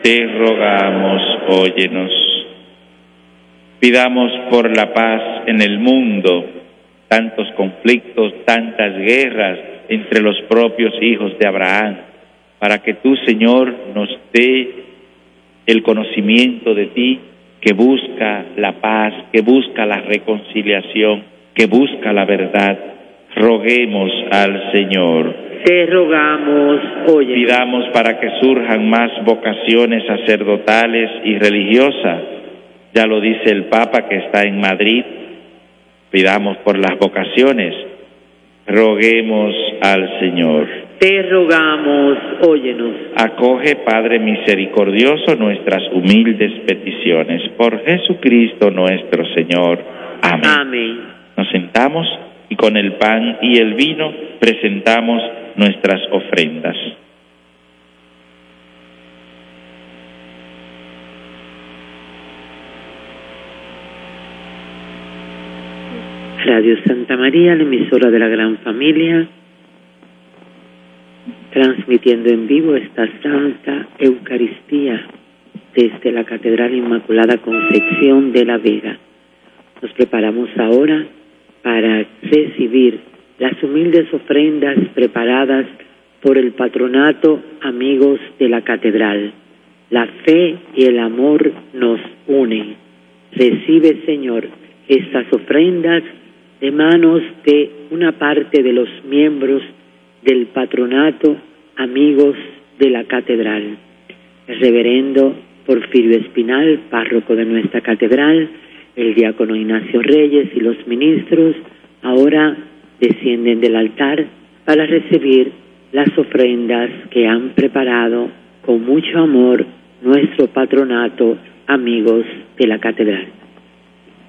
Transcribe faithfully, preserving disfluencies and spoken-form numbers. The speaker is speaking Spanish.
te rogamos, óyenos. Pidamos por la paz en el mundo, tantos conflictos, tantas guerras entre los propios hijos de Abraham, para que tú, Señor, nos dé el conocimiento de ti, que busca la paz, que busca la reconciliación, que busca la verdad. Roguemos al Señor. Te rogamos, oye. Pidamos para que surjan más vocaciones sacerdotales y religiosas. Ya lo dice el Papa que está en Madrid. Pidamos por las vocaciones. Roguemos al Señor. Te rogamos, óyenos. Acoge, Padre misericordioso, nuestras humildes peticiones. Por Jesucristo nuestro Señor. Amén. Amén. Nos sentamos y con el pan y el vino presentamos nuestras ofrendas. Radio Santa María, la emisora de la Gran Familia, transmitiendo en vivo esta Santa Eucaristía desde la Catedral Inmaculada Concepción de la Vega. Nos preparamos ahora para recibir las humildes ofrendas preparadas por el Patronato Amigos de la Catedral. La fe y el amor nos unen. Recibe, Señor, estas ofrendas de manos de una parte de los miembros del Patronato Amigos de la Catedral. El reverendo Porfirio Espinal, párroco de nuestra catedral, el diácono Ignacio Reyes y los ministros ahora descienden del altar para recibir las ofrendas que han preparado con mucho amor nuestro Patronato Amigos de la Catedral.